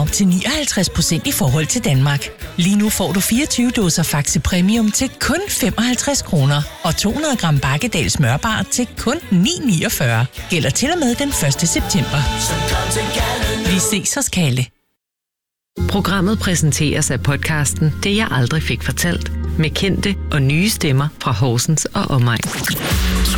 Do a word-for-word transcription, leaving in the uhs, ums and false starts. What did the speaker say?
op til nioghalvtreds procent i forhold til Danmark. Lige nu får du fireogtyve dåser Faxe Premium til kun femoghalvtreds kroner, og to hundrede gram Bakkedal smørbar til kun ni niogfyrre. Gælder til og med den første september. Vi ses hos Kalle. Programmet præsenteres af podcasten Det jeg aldrig fik fortalt, med kendte og nye stemmer fra Horsens og omegn.